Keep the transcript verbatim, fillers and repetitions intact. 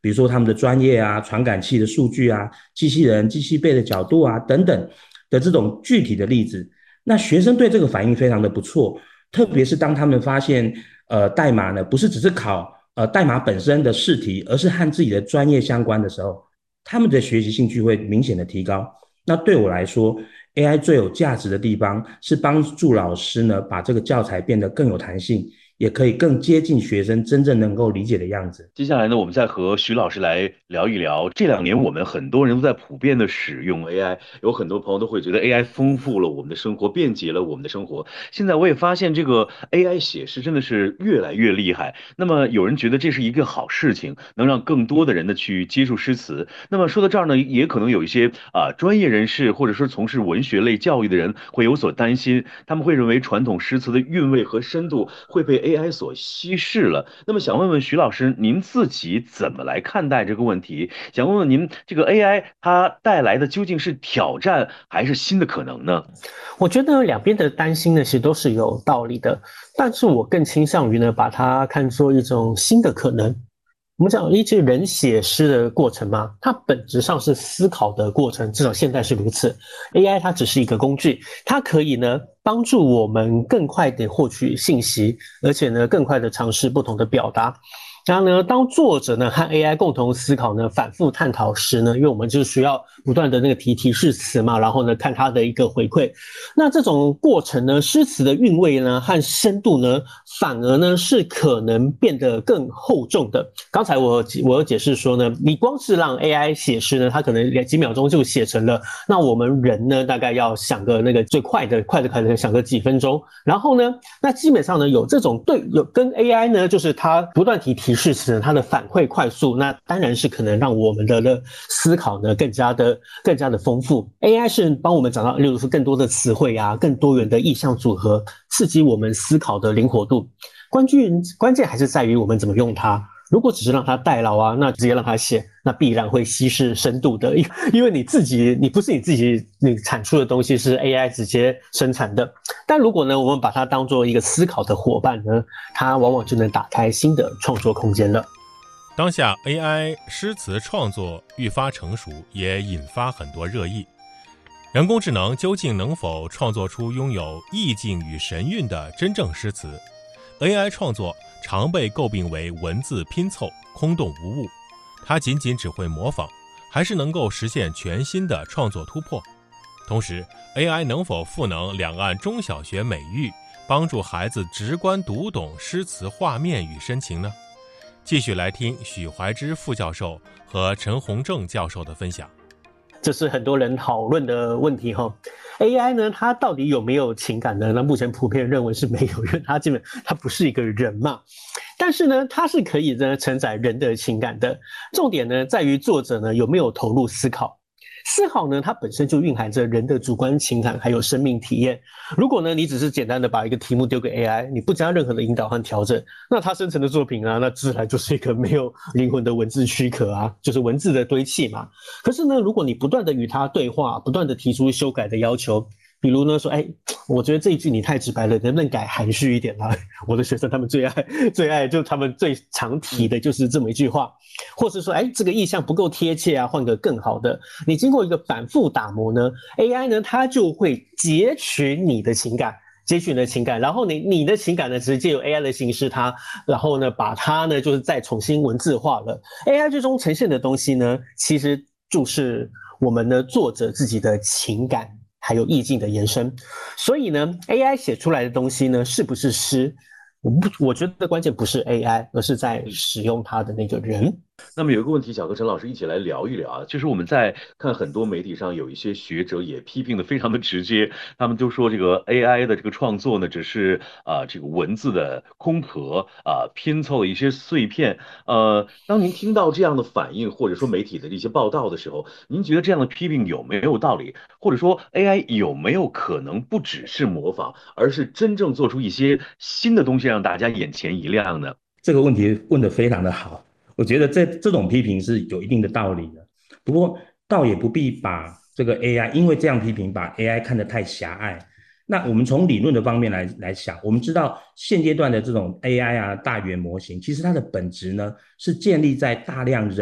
比如说他们的专业啊、传感器的数据啊、机器人、机器背的角度啊等等的这种具体的例子。那学生对这个反应非常的不错，特别是当他们发现，呃，代码呢不是只是考呃代码本身的试题，而是和自己的专业相关的时候，他们的学习兴趣会明显的提高。那对我来说，A I 最有价值的地方是帮助老师呢把这个教材变得更有弹性，也可以更接近学生真正能够理解的样子。 接下来呢，我们再和徐老师来聊一聊。这两年，我们很多人都在普遍的使用 A I，有很多朋友都会觉得 A I 丰富了我们的生活，便捷了我们的生活。现在我也发现，这个 A I 写诗真的是越来越厉害。那么，有人觉得这是一个好事情，能让更多的人呢去接触诗词。那么说到这儿呢，也可能有一些啊、专业人士或者说从事文学类教育的人会有所担心，他们会认为传统诗词的韵味和深度会被 A I 所稀释了。那么想问问徐老师，您自己怎么来看待这个问题？想问问您，这个 A I 它带来的究竟是挑战还是新的可能呢？ 我觉得两边的担心呢，其实都是有道理的，但是我更倾向于呢，把它看作一种新的可能。我们讲，一直人写诗的过程嘛，它本质上是思考的过程，至少现在是如此。A I 它只是一个工具，它可以呢帮助我们更快地获取信息，而且呢更快地尝试不同的表达。然后呢，当作者呢和 A I 共同思考呢，反复探讨时呢，因为我们就需要不断的那个提提示词嘛，然后呢看它的一个回馈。那这种过程呢，诗词的韵味呢和深度呢，反而呢是可能变得更厚重的。刚才我我有解释说呢，你光是让 A I 写诗呢，它可能几秒钟就写成了，那我们人呢大概要想个那个最快的快的快的想个几分钟。然后呢，那基本上呢有这种对有跟 A I 呢，就是它不断提提示词，它的反馈快速，那当然是可能让我们的的思考呢更加的更加的丰富。A I 是帮我们找到，例如说更多的词汇啊，更多元的意象组合，刺激我们思考的灵活度。关键关键还是在于我们怎么用它。如果只是让它代劳啊，那直接让它写，那必然会稀释深度的，因因为你自己，你不是你自己你产出的东西是 A I 直接生产的。但如果呢，我们把它当做一个思考的伙伴呢，它往往就能打开新的创作空间了。 当下 A I 诗词创作愈发成熟，也引发很多热议。人工智能究竟能否创作出拥有意境与神韵的真正诗词？ A I 创作常被诟病为文字拼凑、空洞无物，它仅仅只会模仿，还是能够实现全新的创作突破？同时 A I 能否赋能两岸中小学美育，帮助孩子直观读懂诗词画面与深情呢？继续来听许怀之副教授和陈洪正教授的分享。 这是很多人讨论的问题哈。A I 呢，它到底有没有情感呢？那目前普遍认为是没有，因为它基本它不是一个人嘛。但是呢，它是可以呢承载人的情感的。重点呢在于作者呢有没有投入思考。思考呢，它本身就蕴含着人的主观情感还有生命体验。如果呢，你只是简单的把一个题目丢给 A I， 你不加任何的引导和调整，那它生成的作品啊，那自然就是一个没有灵魂的文字躯壳啊，就是文字的堆砌嘛。可是呢，如果你不断的与它对话，不断的提出修改的要求，比如呢说，哎，我觉得这一句你太直白了，能不能改含蓄一点啊？我的学生他们最爱最爱就他们最常提的就是这么一句话，或是说，哎，这个意象不够贴切啊，换个更好的。你经过一个反复打磨呢 ，A I 呢它就会截取你的情感。截取你的情感，然后你你的情感呢，直接由 A I 的形式它，然后呢把它呢就是再重新文字化了。A I 最终呈现的东西呢，其实就是我们的作者自己的情感还有意境的延伸。所以呢 A I 写出来的东西呢，是不是诗？我不，我觉得关键不是 A I， 而是在使用它的那个人。 那么有一个问题，想和陈老师一起来聊一聊啊，就是我们在看很多媒体上有一些学者也批评的非常的直接，他们就说这个 A I 的这个创作呢，只是啊、呃、这个文字的空壳啊、呃、拼凑的一些碎片。呃，当您听到这样的反应或者说媒体的一些报道的时候，您觉得这样的批评有没有道理？或者说 A I 有没有可能不只是模仿，而是真正做出一些新的东西，让大家眼前一亮呢？ 这个问题问得非常的好，我觉得这这种批评是有一定的道理的。不过，倒也不必把这个 A I， 因为这样批评把 A I 看得太狭隘。那我们从理论的方面来来想，我们知道现阶段的这种 A I 啊大语言模型，其实它的本质呢是建立在大量人